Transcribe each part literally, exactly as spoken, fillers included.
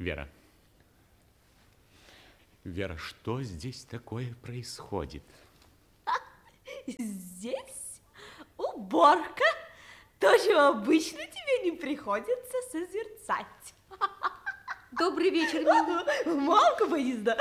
Вера. Вера, что здесь такое происходит? Здесь уборка. То, чего обычно тебе не приходится созерцать. Добрый вечер, милая. Мамка Боязда.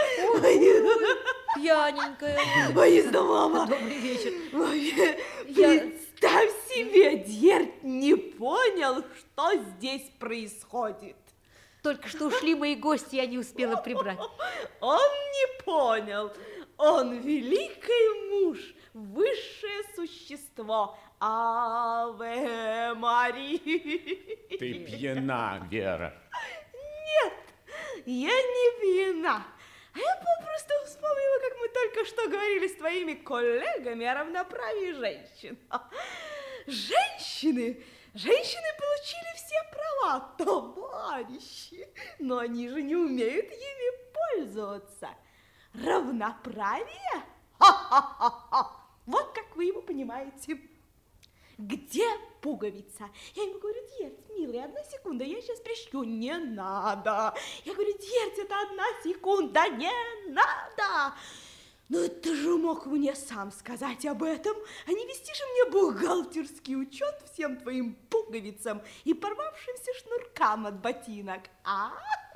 Пьяненькая. Боязда, мама. Добрый вечер. Я... Представь себе, Дьерт не понял, что здесь происходит. Только что ушли мои гости, я не успела прибрать. Он не понял. Он великий муж, высшее существо. Аве Мария. Ты пьяна, Вера. Нет, я не пьяна. Я попросту вспомнила, как мы только что говорили с твоими коллегами о равноправии женщин. Женщины, женщины получили все права, товарищи, но они же не умеют ими пользоваться. Равноправие? Ха-ха-ха-ха! Вот как вы его понимаете. Где пуговица? Я ему говорю: Дьерц, милый, одна секунда, я сейчас прищу. Не надо. Я говорю: Дьерц, это одна секунда, не надо. Ну ты же мог мне сам сказать об этом, а не вести же мне бухгалтерский учет всем твоим пуговицам и порвавшимся шнуркам от ботинок, а?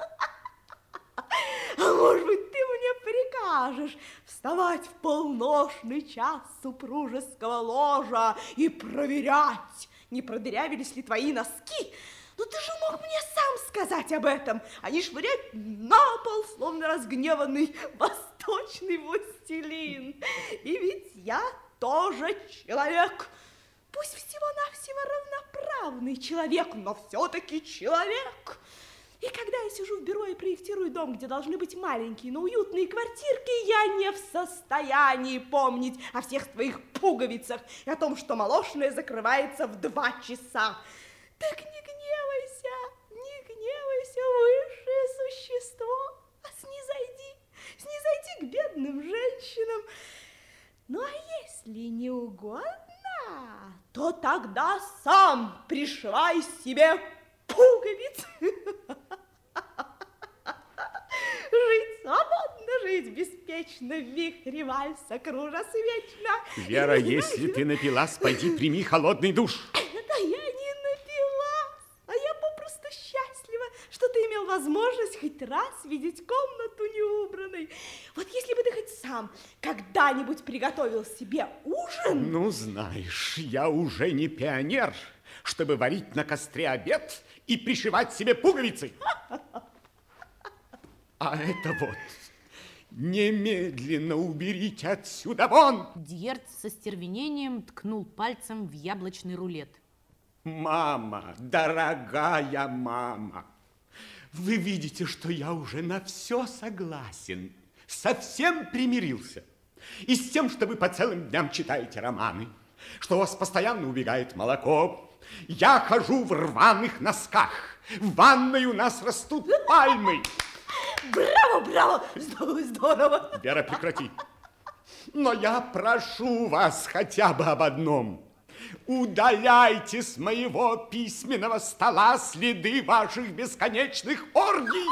А может быть, ты мне прикажешь вставать в полношный час супружеского ложа и проверять, не продырявились ли твои носки? Ну ты же мог мне сам сказать об этом, а не швырять на пол, словно разгневанный восточный властелин. И ведь я тоже человек, пусть всего-навсего равноправный человек, но все-таки человек. И когда я сижу в бюро и проектирую дом, где должны быть маленькие, но уютные квартирки, я не в состоянии помнить о всех твоих пуговицах и о том, что молочная закрывается в два часа. Так не гневайся, не гневайся, высшее существо, а снизойди, снизойди к бедным женщинам. Ну, а если не угодно, то тогда сам пришивай себе пуговиц. Жить свободно, жить беспечно, в вихре вальса кружась вечно. Вера, если ты напилась, пойди прими холодный душ. Да я не напилась, а я попросту счастлива, что ты имел возможность хоть раз видеть комнату неубранной. Вот если бы ты хоть сам когда-нибудь приготовил себе ужин... Ну, знаешь, я уже не пионер, чтобы варить на костре обед и пришивать себе пуговицы. А это вот, немедленно уберите отсюда вон! Дьерц со стервенением ткнул пальцем в яблочный рулет. Мама, дорогая мама, вы видите, что я уже на все согласен, совсем примирился. И с тем, что вы по целым дням читаете романы, что у вас постоянно убегает молоко, я хожу в рваных носках, в ванной у нас растут пальмы. Браво, браво, здорово, здорово. Вера, прекрати. Но я прошу вас хотя бы об одном. Удаляйте с моего письменного стола следы ваших бесконечных оргий.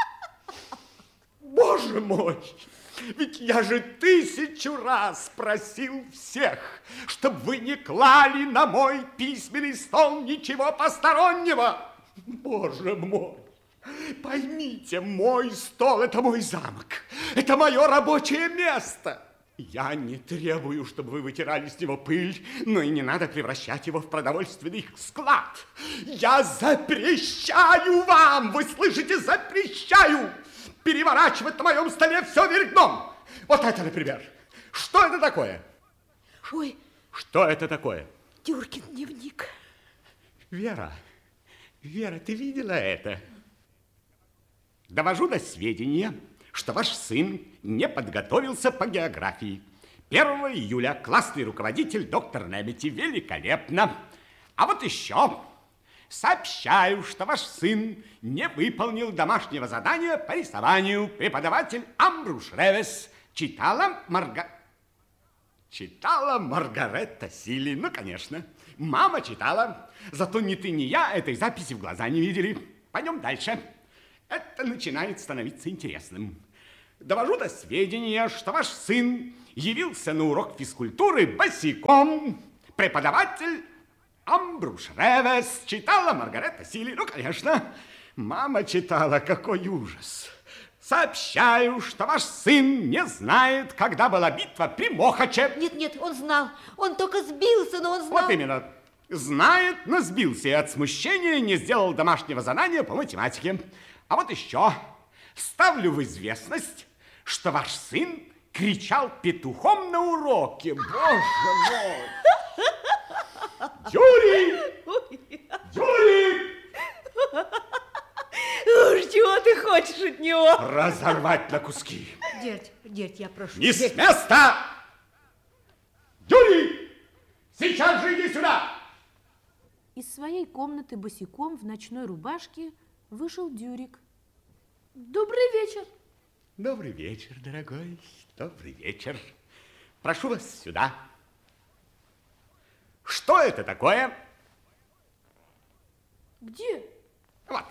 Боже мой, ведь я же тысячу раз просил всех, чтобы вы не клали на мой письменный стол ничего постороннего. Боже мой. Поймите, мой стол – это мой замок, это мое рабочее место. Я не требую, чтобы вы вытирали с него пыль, но и не надо превращать его в продовольственный склад. Я запрещаю вам, вы слышите, запрещаю переворачивать на моем столе все вверх дном. Вот это, например. Что это такое? Ой. Что это такое? Дюркин дневник. Вера, Вера, ты видела это? Довожу до сведения, что ваш сын не подготовился по географии. первого июля классный руководитель доктор Немети. Великолепно. А вот еще сообщаю, что ваш сын не выполнил домашнего задания по рисованию. Преподаватель Амбруш Ревес. Читала Марга... Читала Маргаретта Силли. Ну, конечно. Мама читала. Зато ни ты, ни я этой записи в глаза не видели. Пойдем дальше. Это начинает становиться интересным. Довожу до сведения, что ваш сын явился на урок физкультуры босиком. Преподаватель Амбруш Ревес, читала Маргарета Сили. Ну, конечно, мама читала, какой ужас. Сообщаю, что ваш сын не знает, когда была битва при Мохаче. Нет, нет, он знал. Он только сбился, но он знал. Вот именно. Знает, но сбился и от смущения не сделал домашнего задания по математике. А вот еще. Ставлю в известность, что ваш сын кричал петухом на уроке. Боже мой! Юрий! Юрий! Уж чего ты хочешь от него? Разорвать на куски. Дядь, дядь, я прошу. Не с места! Юрий! Сейчас же иди сюда! Из своей комнаты босиком в ночной рубашке вышел Дюрик. Добрый вечер. Добрый вечер, дорогой. Добрый вечер. Прошу вас сюда. Что это такое? Где? Вот.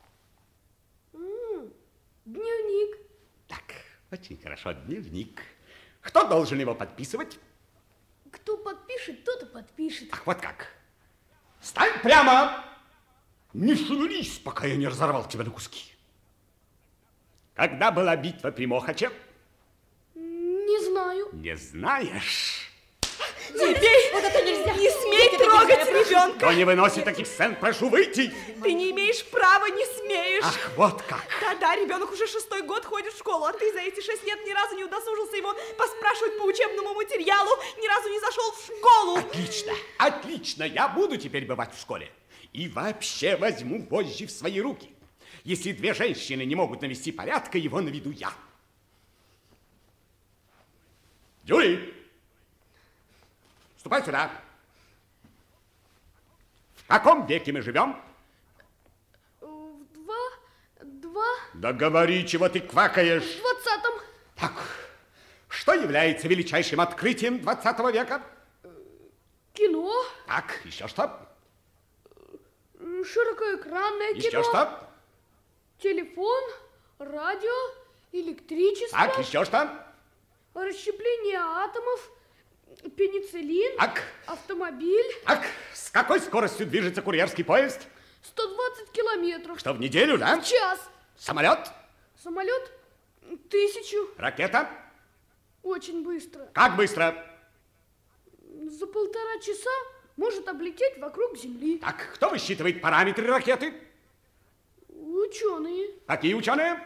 М-м, дневник. Так, очень хорошо, дневник. Кто должен его подписывать? Кто подпишет, тот и подпишет. Ах, вот как. Стань прямо! Не шевелись, пока я не разорвал тебя на куски. Когда была битва при Мохаче? Не знаю. Не знаешь? Теперь Вот это нельзя. не смей Вот это трогать нельзя, я прошу. ребенка. Кто не выносит таких сцен, прошу выйти. Ты не имеешь права, не смеешь. Ах, вот как. Да-да, ребенок уже шестой год ходит в школу, а ты за эти шесть лет ни разу не удосужился его поспрашивать по учебному материалу, ни разу не зашел в школу. Отлично, отлично. Я буду теперь бывать в школе. И вообще возьму вожжи в свои руки. Если две женщины не могут навести порядка, его наведу я. Юрий, ступай сюда. В каком веке мы живем? В два, два, Да говори, чего ты квакаешь. в двадцатом. Так, что является величайшим открытием двадцатого века? Кино, Так, еще что? широкоэкранное Еще кино, что? телефон, радио, электричество, Так, еще что? расщепление атомов, пенициллин, Так, автомобиль, так, с какой скоростью движется курьерский поезд? сто двадцать километров, Что, в неделю, да? в час, Самолет? самолет, тысячу, Ракета? очень быстро. Как быстро? За полтора часа может облететь вокруг Земли. Так, кто высчитывает параметры ракеты? Ученые, Какие ученые?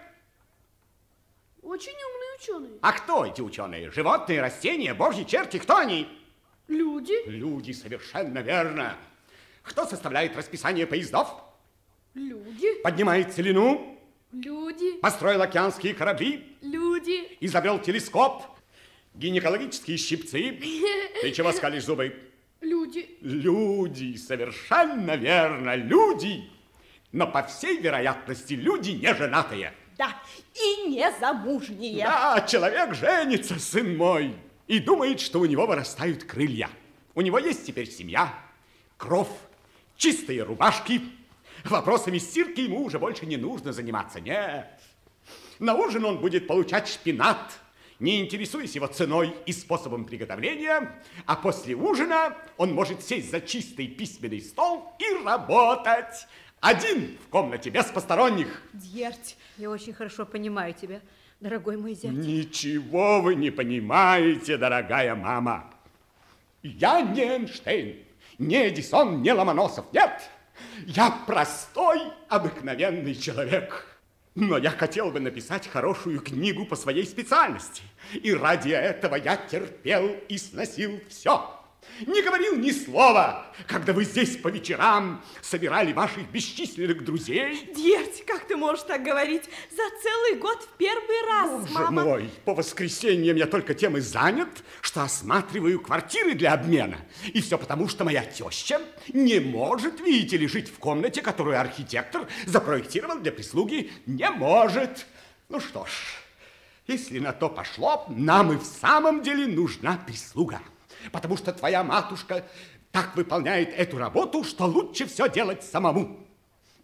очень умные ученые. А кто эти ученые? Животные, растения, божьи черти? Кто они? Люди, Люди, совершенно верно. Кто составляет расписание поездов? люди, Поднимает целину? люди, Построил океанские корабли? люди. Изобрел телескоп? Гинекологические щипцы? Ты чего скалишь зубы? Люди. Люди, совершенно верно, люди. Но, по всей вероятности, люди не женатые. Да, и не замужние. Да, человек женится, сын мой, и думает, что у него вырастают крылья. У него есть теперь семья, кров, чистые рубашки. Вопросами стирки ему уже больше не нужно заниматься, нет. На ужин он будет получать шпинат, не интересуясь его ценой и способом приготовления, а после ужина он может сесть за чистый письменный стол и работать. Один в комнате, без посторонних. Дьерть. Я очень хорошо понимаю тебя, дорогой мой зять. Ничего вы не понимаете, дорогая мама. Я не Эйнштейн, не Эдисон, не Ломоносов, нет. Я простой, обыкновенный человек. Но я хотел бы написать хорошую книгу по своей специальности. И ради этого я терпел и сносил все. Не говорил ни слова, когда вы здесь по вечерам собирали ваших бесчисленных друзей. Дьерть, как ты можешь так говорить? За целый год в первый раз, Боже мама. мой, по воскресеньям я только тем и занят, что осматриваю квартиры для обмена. И все потому, что моя теща не может, видите ли, жить в комнате, которую архитектор запроектировал для прислуги. Не может. Ну что ж, если на то пошло, нам и в самом деле нужна прислуга. Потому что твоя матушка так выполняет эту работу, что лучше все делать самому.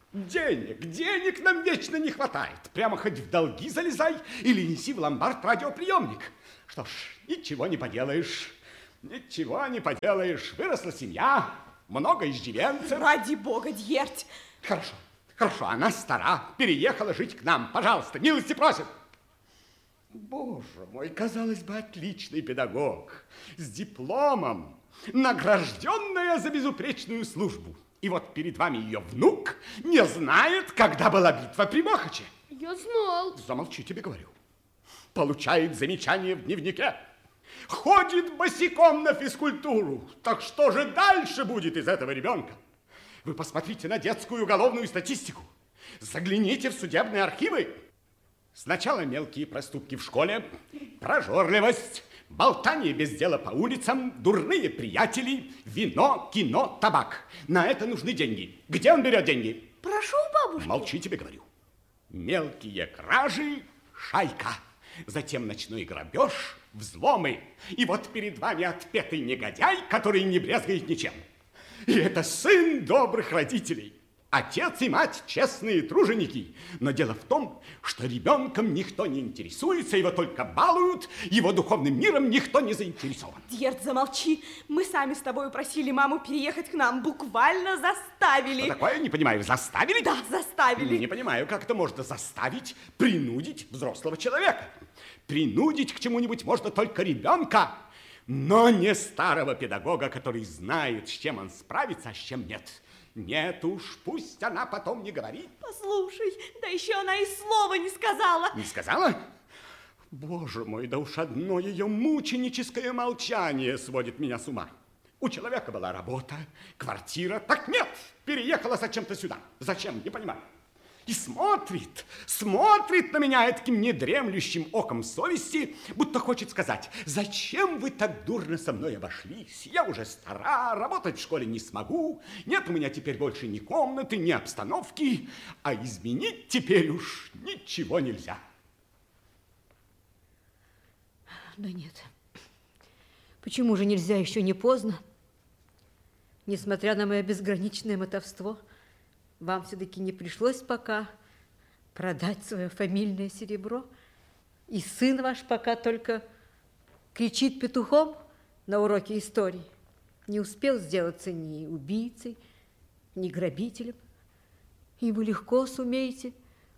Денег, денег нам вечно не хватает. Прямо хоть в долги залезай или неси в ломбард радиоприемник. Что ж, ничего не поделаешь. Ничего не поделаешь. Выросла семья, много иждивенцев. Ради бога, Дьерть. Хорошо, хорошо, она стара, переехала жить к нам. Пожалуйста, милости просим. Боже мой, казалось бы, отличный педагог, с дипломом, награжденная за безупречную службу. И вот перед вами ее внук не знает, когда была битва при Мохаче. Я знал. Замолчи, тебе говорю. Получает замечание в дневнике. Ходит босиком на физкультуру. Так что же дальше будет из этого ребенка? Вы посмотрите на детскую уголовную статистику. Загляните в судебные архивы. Сначала мелкие проступки в школе, прожорливость, болтание без дела по улицам, дурные приятели, вино, кино, табак. На это нужны деньги. Где он берет деньги? Прошу у бабушки. Молчи, тебе говорю. Мелкие кражи, шайка. Затем ночной грабеж, взломы. И вот перед вами отпетый негодяй, который не брезгает ничем. И это сын добрых родителей. Отец и мать честные труженики. Но дело в том, что ребенком никто не интересуется, его только балуют, его духовным миром никто не заинтересован. Дьерть, замолчи. Мы сами с тобой просили маму переехать к нам. Буквально заставили. Что такое? Не понимаю. Заставили? Да, заставили. Не понимаю, как это можно заставить, принудить взрослого человека. Принудить к чему-нибудь можно только ребенка, но не старого педагога, который знает, с чем он справится, а с чем нет. Нет уж, пусть она потом не говорит. Послушай, да еще она и слова не сказала. Не сказала? Боже мой, да уж одно ее мученическое молчание сводит меня с ума. У человека была работа, квартира. Так нет, переехала зачем-то сюда. Зачем, не понимаю. И смотрит, смотрит на меня таким недремлющим оком совести, будто хочет сказать: зачем вы так дурно со мной обошлись? Я уже стара, работать в школе не смогу, нет у меня теперь больше ни комнаты, ни обстановки, а изменить теперь уж ничего нельзя. Да нет. Почему же нельзя, еще не поздно? Несмотря на мое безграничное мотовство, вам все-таки не пришлось пока продать свое фамильное серебро? И сын ваш пока только кричит петухом на уроке истории. Не успел сделаться ни убийцей, ни грабителем. И вы легко сумеете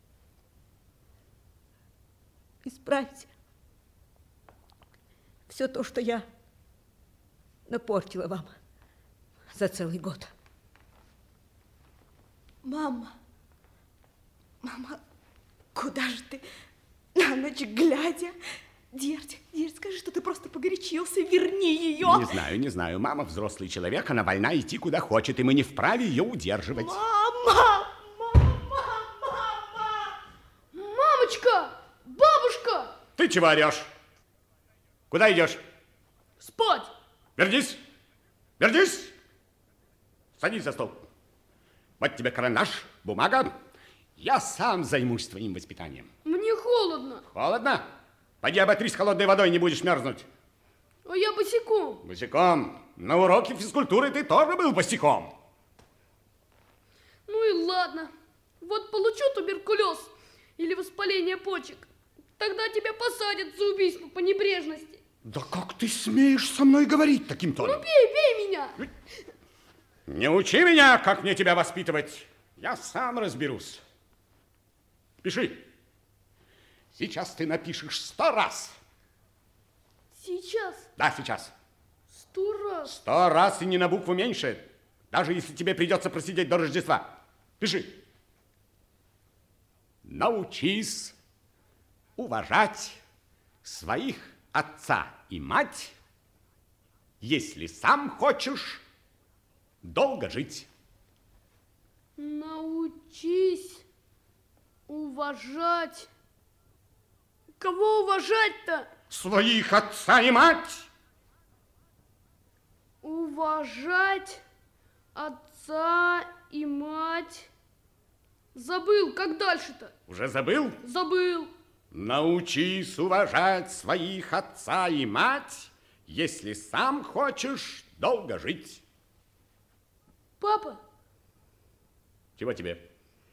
исправить все то, что я напортила вам за целый год. Мама, мама, куда же ты на ночь глядя? Дьерть, Дьерть, скажи, что ты просто погорячился, верни ее. Не знаю, не знаю. Мама взрослый человек, она вольна идти куда хочет, и мы не вправе ее удерживать. Мама, мама, мама. Мамочка, бабушка. Ты чего орешь? Куда идешь? Спать. Вернись, вернись. Садись за стол. Вот тебе карандаш, бумага. Я сам займусь твоим воспитанием. Мне холодно. Холодно? Пойди оботрись холодной водой, не будешь мерзнуть. А я босиком. Босиком? На уроке физкультуры ты тоже был босиком. Ну и ладно. Вот получу туберкулез или воспаление почек, тогда тебя посадят за убийство по небрежности. Да как ты смеешь со мной говорить таким тоном? Ну бей, бей меня. Не учи меня, как мне тебя воспитывать. Я сам разберусь. Пиши. Сейчас ты напишешь сто раз. Сейчас? Да, сейчас. Сто раз? Сто раз и не на букву меньше. Даже если тебе придется просидеть до Рождества. Пиши. Научись уважать своих отца и мать, если сам хочешь долго жить. Научись уважать. Кого уважать-то? Своих отца и мать. Уважать отца и мать. Забыл, как дальше-то? Уже забыл? Забыл. Научись уважать своих отца и мать, если сам хочешь долго жить. Папа, Чего тебе?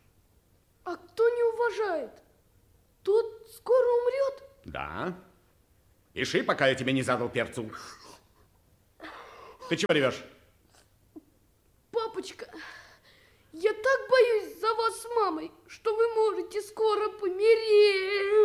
провожает, тот скоро умрет? Да. Пиши, пока я тебе не задал перцу. Ты чего ревешь? Папочка, я так боюсь за вас с мамой, что вы можете скоро помереть.